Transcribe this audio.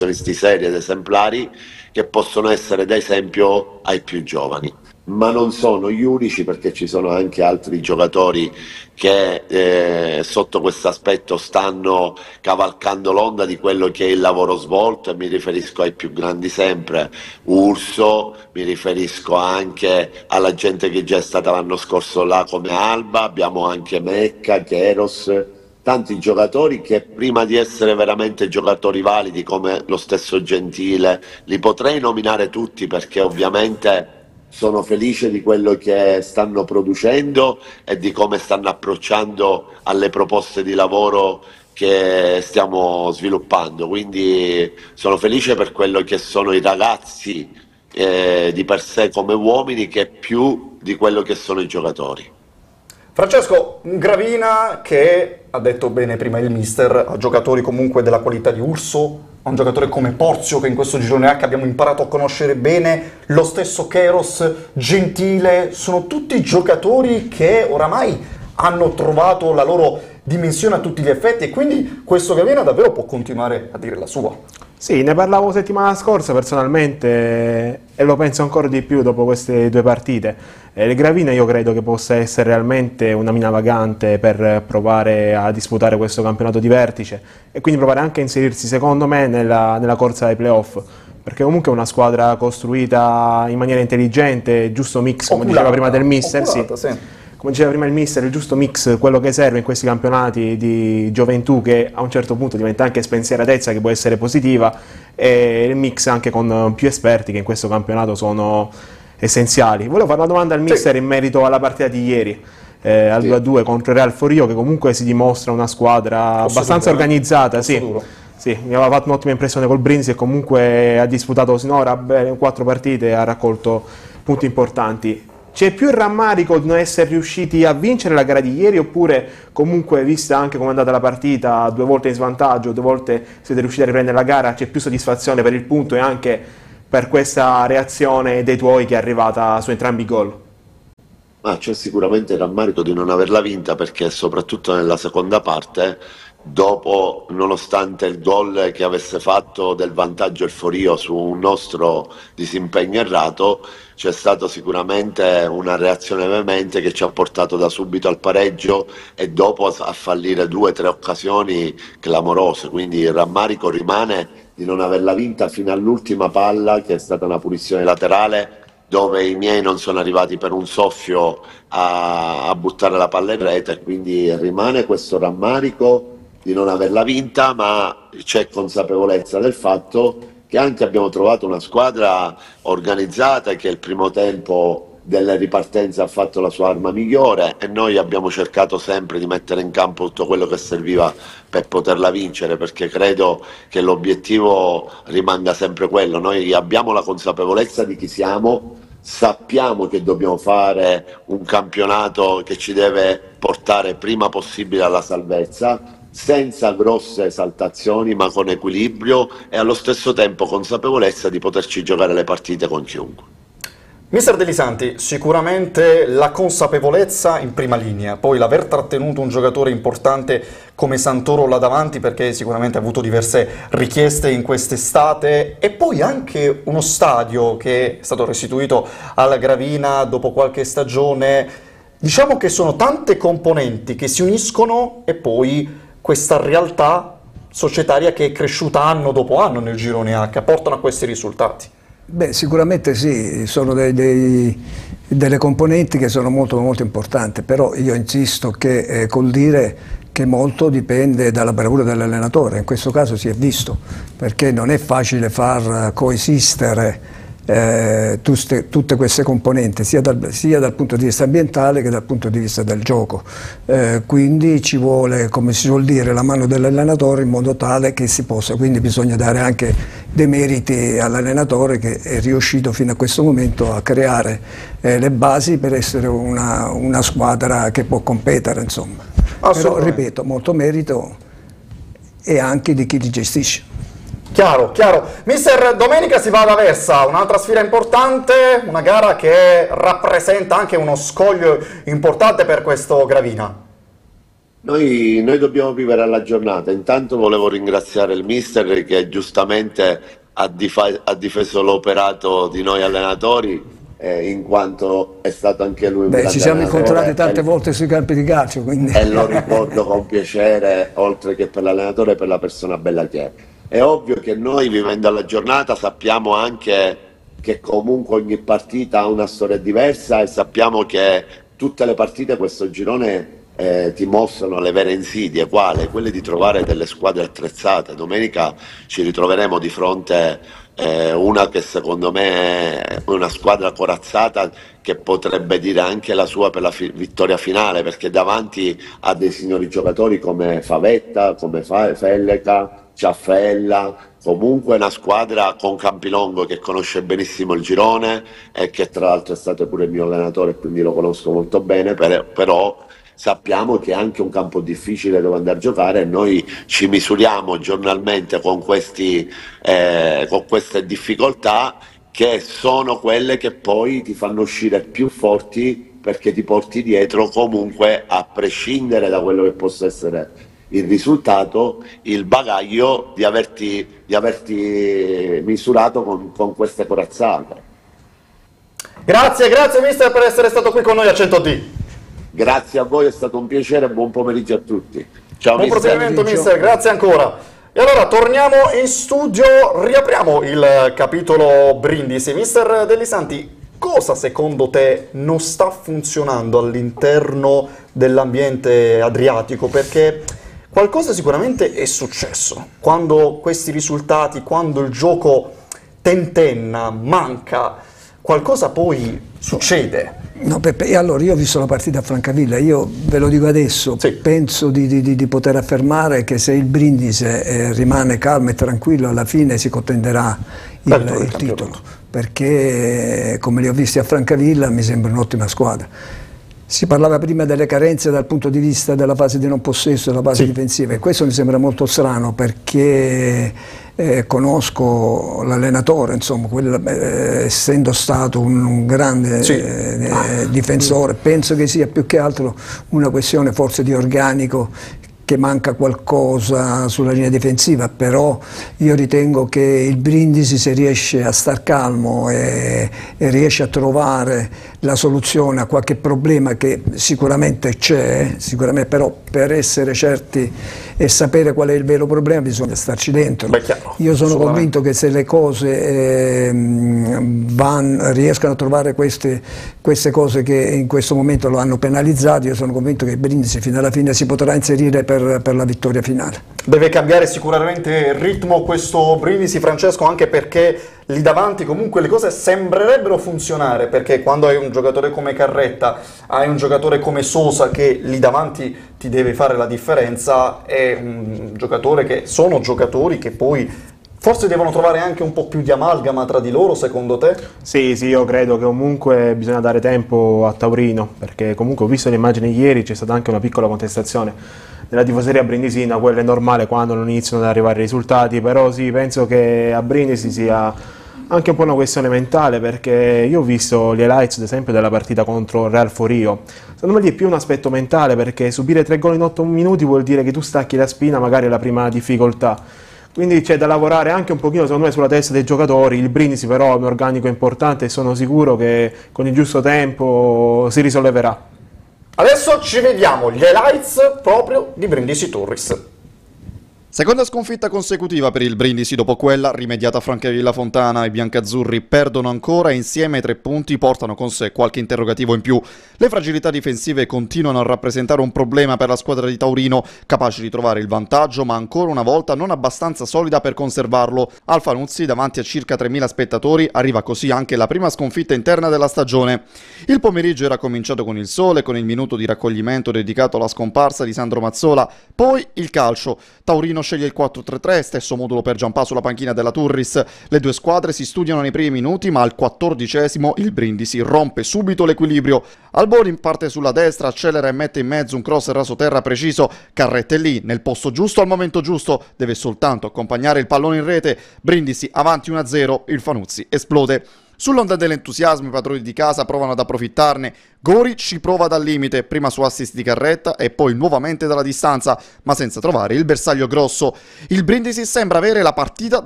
seri ed esemplari che possono essere d'esempio ai più giovani. Ma non sono gli unici, perché ci sono anche altri giocatori che sotto questo aspetto stanno cavalcando l'onda di quello che è il lavoro svolto, e mi riferisco ai più grandi sempre, Urso, mi riferisco anche alla gente che già è stata l'anno scorso là come Alba, abbiamo anche Mecca, Keros, tanti giocatori che prima di essere veramente giocatori validi come lo stesso Gentile, li potrei nominare tutti perché ovviamente sono felice di quello che stanno producendo e di come stanno approcciando alle proposte di lavoro che stiamo sviluppando, quindi sono felice per quello che sono i ragazzi di per sé come uomini, che più di quello che sono i giocatori. Francesco, un Gravina che, ha detto bene prima il mister, ha giocatori comunque della qualità di Urso, ha un giocatore come Porzio che in questo girone H abbiamo imparato a conoscere bene, lo stesso Keros, Gentile, sono tutti giocatori che oramai hanno trovato la loro dimensione a tutti gli effetti, e quindi questo Gravina davvero può continuare a dire la sua. Sì, ne parlavo settimana scorsa personalmente e lo penso ancora di più dopo queste due partite. Il Gravina io credo che possa essere realmente una mina vagante per provare a disputare questo campionato di vertice e quindi provare anche a inserirsi, secondo me, nella corsa ai playoff, perché comunque è una squadra costruita in maniera intelligente, giusto mix, come diceva prima del mister, sì. Come diceva prima il mister, il giusto mix, quello che serve in questi campionati di gioventù, che a un certo punto diventa anche spensieratezza, che può essere positiva, e il mix anche con più esperti che in questo campionato sono essenziali. Volevo fare una domanda al mister in merito alla partita di ieri, al 2-2 contro il Real Forio, che comunque si dimostra una squadra abbastanza organizzata. Sì, mi aveva fatto un'ottima impressione col Brindisi, e comunque ha disputato sinora 4 partite e ha raccolto punti importanti. C'è più il rammarico di non essere riusciti a vincere la gara di ieri, oppure comunque, vista anche come è andata la partita, 2 volte in svantaggio, 2 volte siete riusciti a riprendere la gara, c'è più soddisfazione per il punto e anche per questa reazione dei tuoi che è arrivata su entrambi i gol? Ma c'è sicuramente il rammarico di non averla vinta, perché soprattutto nella seconda parte, dopo, nonostante il gol che avesse fatto del vantaggio il Forio su un nostro disimpegno errato, c'è stata sicuramente una reazione veemente che ci ha portato da subito al pareggio e dopo a fallire 2 o 3 occasioni clamorose, quindi il rammarico rimane di non averla vinta fino all'ultima palla, che è stata una punizione laterale, dove i miei non sono arrivati per un soffio a buttare la palla in rete, quindi rimane questo rammarico di non averla vinta, ma c'è consapevolezza del fatto che anche abbiamo trovato una squadra organizzata, che il primo tempo delle ripartenze ha fatto la sua arma migliore, e noi abbiamo cercato sempre di mettere in campo tutto quello che serviva per poterla vincere, perché credo che l'obiettivo rimanga sempre quello. Noi abbiamo la consapevolezza di chi siamo, sappiamo che dobbiamo fare un campionato che ci deve portare prima possibile alla salvezza, senza grosse esaltazioni ma con equilibrio, e allo stesso tempo consapevolezza di poterci giocare le partite con chiunque. Mister De Lisanti, sicuramente la consapevolezza in prima linea, poi l'aver trattenuto un giocatore importante come Santoro là davanti, perché sicuramente ha avuto diverse richieste in quest'estate, e poi anche uno stadio che è stato restituito alla Gravina dopo qualche stagione. Diciamo che sono tante componenti che si uniscono, e poi questa realtà societaria che è cresciuta anno dopo anno nel girone H portano a questi risultati. Beh, sicuramente sì, sono delle componenti che sono molto, molto importanti, però io insisto che col dire che molto dipende dalla bravura dell'allenatore. In questo caso si è visto, perché non è facile far coesistere tutte queste componenti, sia dal punto di vista ambientale che dal punto di vista del gioco. Quindi ci vuole, come si suol dire, la mano dell'allenatore in modo tale che si possa, quindi bisogna dare anche dei meriti all'allenatore, che è riuscito fino a questo momento a creare le basi per essere una squadra che può competere, insomma. Però, ripeto, molto merito e anche di chi li gestisce. Chiaro, chiaro. Mister, domenica si va ad Aversa, un'altra sfida importante, una gara che rappresenta anche uno scoglio importante per questo Gravina. Noi dobbiamo vivere alla giornata. Intanto volevo ringraziare il mister che giustamente ha difeso l'operato di noi allenatori, in quanto è stato anche lui un Beh, ci grande siamo incontrati allenatore tante volte sui campi di calcio, quindi e lo ricordo con piacere, oltre che per l'allenatore, per la persona bella che è. È ovvio che noi, vivendo alla giornata, sappiamo anche che comunque ogni partita ha una storia diversa e sappiamo che tutte le partite questo girone ti mostrano le vere insidie, quale? Quelle di trovare delle squadre attrezzate. Domenica ci ritroveremo di fronte una che secondo me è una squadra corazzata che potrebbe dire anche la sua per la vittoria finale, perché davanti ha dei signori giocatori come Favetta, come Felleca, Ciaffella, comunque una squadra con Campilongo che conosce benissimo il girone e che tra l'altro è stato pure il mio allenatore, quindi lo conosco molto bene, però sappiamo che è anche un campo difficile dove andare a giocare e noi ci misuriamo giornalmente con queste difficoltà che sono quelle che poi ti fanno uscire più forti perché ti porti dietro comunque, a prescindere da quello che possa essere il risultato, il bagaglio di averti misurato con queste corazzate. Grazie, grazie mister per essere stato qui con noi a 100D. Grazie a voi, è stato un piacere e buon pomeriggio a tutti. Ciao Buon mister. proseguimento mister, grazie ancora. E allora torniamo in studio, riapriamo il capitolo Brindisi. Mister Delisanti, cosa secondo te non sta funzionando all'interno dell'ambiente adriatico? Perché qualcosa sicuramente è successo. Quando questi risultati, quando il gioco tentenna, manca, qualcosa poi succede. no, Peppe, e allora io ho visto la partita a Francavilla, io ve lo dico adesso, Sì. penso di poter affermare che se il Brindisi rimane calmo e tranquillo alla fine si contenderà Certo, il il titolo, campionato. perché come li ho visti a Francavilla mi sembra un'ottima squadra. Si parlava prima delle carenze dal punto di vista della fase di non possesso, della fase Sì. difensiva, e questo mi sembra molto strano perché conosco l'allenatore, insomma, essendo stato un grande Sì. difensore, penso che sia più che altro una questione forse di organico, che manca qualcosa sulla linea difensiva, però io ritengo che il Brindisi, se riesce a star calmo e riesce a trovare la soluzione a qualche problema che sicuramente c'è, sicuramente, però per essere certi e sapere qual è il vero problema bisogna starci dentro. Beh, chiaro, Io sono assolutamente. convinto che se le cose riescano a trovare queste cose che in questo momento lo hanno penalizzato, io sono convinto che il Brindisi fino alla fine si potrà inserire per la vittoria finale. Deve cambiare sicuramente il ritmo questo Brindisi, Francesco, anche perché lì davanti comunque le cose sembrerebbero funzionare, perché quando hai un giocatore come Carretta, hai un giocatore come Sosa che lì davanti ti deve fare la differenza, è un giocatore che sono giocatori che poi forse devono trovare anche un po' più di amalgama tra di loro, secondo te? Sì, io credo che comunque bisogna dare tempo a Taurino, perché comunque ho visto le immagini ieri, c'è stata anche una piccola contestazione della tifoseria brindisina, quello è normale quando non iniziano ad arrivare i risultati, però sì, penso che a Brindisi sia anche un po' una questione mentale, perché io ho visto gli highlights ad esempio della partita contro il Real Forio. Secondo me lì è più un aspetto mentale, perché subire 3 gol in 8 minuti vuol dire che tu stacchi la spina magari alla prima difficoltà. Quindi c'è da lavorare anche un pochino secondo me sulla testa dei giocatori. Il Brindisi però è un organico importante e sono sicuro che con il giusto tempo si risolleverà. Adesso ci vediamo gli highlights proprio di Brindisi Turris. Seconda sconfitta consecutiva per il Brindisi dopo quella rimediata a Francavilla Fontana. I biancazzurri perdono ancora e insieme ai 3 punti portano con sé qualche interrogativo in più. Le fragilità difensive continuano a rappresentare un problema per la squadra di Taurino, capace di trovare il vantaggio ma ancora una volta non abbastanza solida per conservarlo. Alfanuzzi, davanti a circa 3.000 spettatori, arriva così anche la prima sconfitta interna della stagione. Il pomeriggio era cominciato con il sole, con il minuto di raccoglimento dedicato alla scomparsa di Sandro Mazzola, poi il calcio. Taurino sceglie il 4-3-3, stesso modulo per Giampà sulla panchina della Turris. Le due squadre si studiano nei primi minuti, ma al 14° il Brindisi rompe subito l'equilibrio. Albori parte sulla destra, accelera e mette in mezzo un cross rasoterra preciso. Carretta è lì, nel posto giusto al momento giusto, deve soltanto accompagnare il pallone in rete. Brindisi avanti 1-0, il Fanuzzi esplode. Sull'onda dell'entusiasmo i padroni di casa provano ad approfittarne. Gori ci prova dal limite, prima su assist di Carretta e poi nuovamente dalla distanza, ma senza trovare il bersaglio grosso. Il Brindisi sembra avere la partita